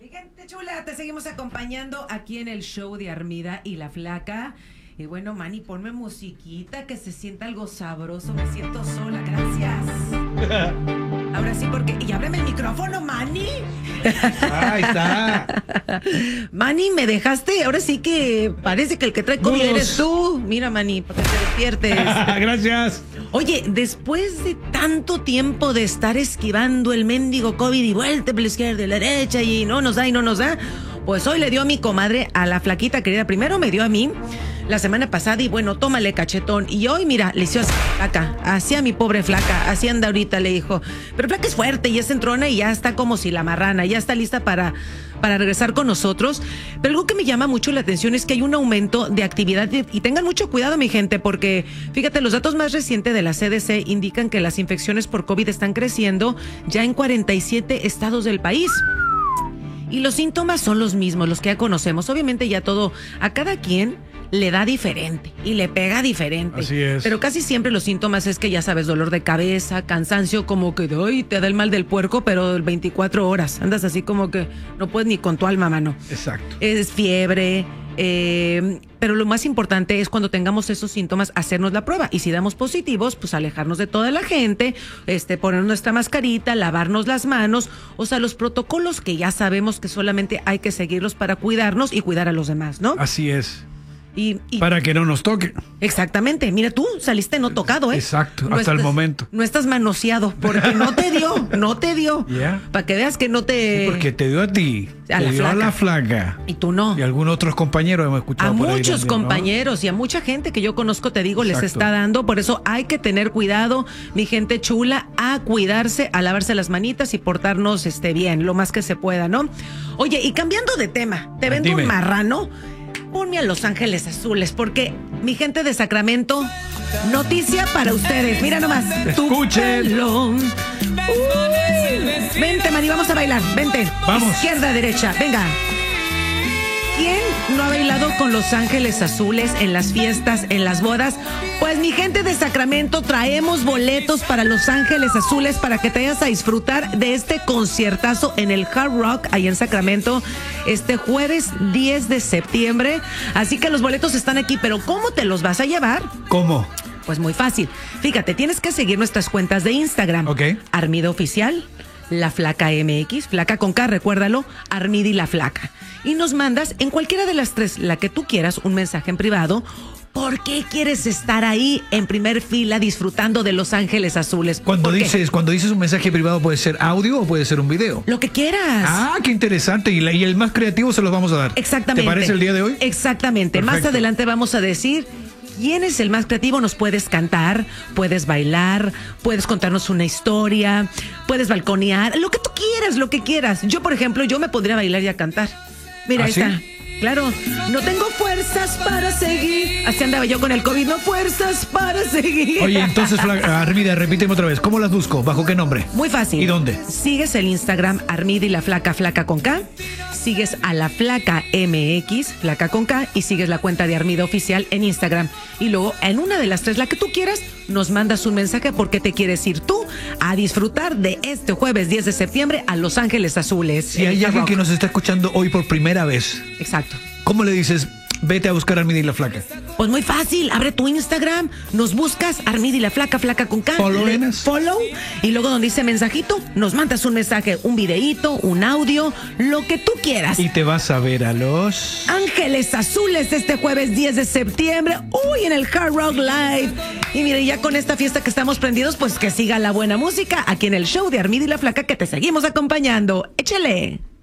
Mi gente chula, te seguimos acompañando aquí en el show de Armida y la Flaca. Y bueno, Manny, ponme musiquita que se sienta algo sabroso. Me siento sola, gracias. Ahora sí, porque... Y ábreme el micrófono, Manny. Ahí está. Manny, me dejaste. Ahora sí que parece que el que trae COVID eres tú. Mira, Manny, para que te despiertes. Gracias. Oye, después de tanto tiempo de estar esquivando el mendigo COVID y vuelta por la izquierda y la derecha y no nos da, pues hoy le dio a mi comadre, a la flaquita querida. Primero me dio a mí la semana pasada y bueno, tómale cachetón. Y hoy, mira, le hizo así a mi pobre flaca, así anda ahorita, le dijo. Pero flaca es fuerte y es entrona y ya está como si la marrana, ya está lista para regresar con nosotros. Pero algo que me llama mucho la atención es que hay un aumento de actividad y tengan mucho cuidado, mi gente, porque fíjate, los datos más recientes de la CDC indican que las infecciones por COVID están creciendo ya en 47 estados del país. Y los síntomas son los mismos, los que ya conocemos. Obviamente ya todo, a cada quien le da diferente y le pega diferente. Así es. Pero casi siempre los síntomas es que ya sabes, dolor de cabeza, cansancio, como que ay, te da el mal del puerco, pero 24 horas. Andas así como que no puedes ni con tu alma, mano. Exacto. Es fiebre, pero lo más importante es cuando tengamos esos síntomas, hacernos la prueba. Y si damos positivos, pues alejarnos de toda la gente, poner nuestra mascarita, lavarnos las manos, o sea, los protocolos que ya sabemos que solamente hay que seguirlos para cuidarnos y cuidar a los demás, ¿no? Así es. Y para que no nos toque. Exactamente. Mira, tú saliste no tocado, ¿eh? Exacto, no hasta el momento. No estás manoseado porque no te dio. Yeah. Para que veas que no te... Sí, porque te dio a ti, a te la dio flaca. a la flaca. Y tú no. Y algunos otros compañeros hemos escuchado A por ahí muchos también, compañeros, ¿no? Y a mucha gente que yo conozco, te digo, Exacto. les está dando. Por eso hay que tener cuidado, mi gente chula, a cuidarse, a lavarse las manitas y portarnos bien, lo más que se pueda, ¿no? Oye, y cambiando de tema, te vendo Dime. un marrano. Ponme a Los Ángeles Azules, porque mi gente de Sacramento, noticia para ustedes. Mira nomás. Tu Escuchen. pelo. Uy. Vente, Mani, vamos a bailar. Vente. Vamos. Izquierda, derecha. Venga. ¿Quién no ha bailado con Los Ángeles Azules en las fiestas, en las bodas? Pues mi gente de Sacramento, traemos boletos para Los Ángeles Azules para que te vayas a disfrutar de este conciertazo en el Hard Rock, ahí en Sacramento, este jueves 10 de septiembre. Así que los boletos están aquí, pero ¿cómo te los vas a llevar? ¿Cómo? Pues muy fácil. Fíjate, tienes que seguir nuestras cuentas de Instagram. Ok. Armida Oficial, La Flaca MX, Flaca con K, recuérdalo, Armida y La Flaca. Y nos mandas en cualquiera de las tres, la que tú quieras, un mensaje en privado. ¿Por qué quieres estar ahí en primer fila disfrutando de Los Ángeles Azules? Cuando ¿Por qué? dices un mensaje privado, ¿puede ser audio o puede ser un video? Lo que quieras. Ah, qué interesante. Y el más creativo se los vamos a dar. Exactamente. ¿Te parece el día de hoy? Exactamente. Perfecto. Más adelante vamos a decir quién es el más creativo. Nos puedes cantar, puedes bailar, puedes contarnos una historia, puedes balconear, lo que tú quieras, lo que quieras. Yo, por ejemplo, yo me podría bailar y a cantar. Mira, ¿Ah, ahí sí? está. Claro, no tengo fuerzas para seguir. Así andaba yo con el COVID, no fuerzas para seguir. Oye, entonces, Armida, repíteme otra vez. ¿Cómo las busco? ¿Bajo qué nombre? Muy fácil. ¿Y dónde? Sigues el Instagram Armida y la Flaca, Flaca con K. Sigues a la Flaca MX, Flaca con K, y sigues la cuenta de Armida Oficial en Instagram. Y luego, en una de las tres, la que tú quieras, nos mandas un mensaje porque te quieres ir tú a disfrutar de este jueves 10 de septiembre a Los Ángeles Azules. Si hay alguien que nos está escuchando hoy por primera vez, Exacto. ¿cómo le dices? Vete a buscar a Armida y la Flaca. Pues muy fácil, abre tu Instagram, nos buscas Armida y la Flaca, Flaca con K. Follow, y luego donde dice mensajito, nos mandas un mensaje, un videíto, un audio, lo que tú quieras. Y te vas a ver a Los Ángeles Azules este jueves 10 de septiembre, en el Hard Rock Live. Y mire, ya con esta fiesta que estamos prendidos, pues que siga la buena música aquí en el show de Armida y la Flaca, que te seguimos acompañando. Échale.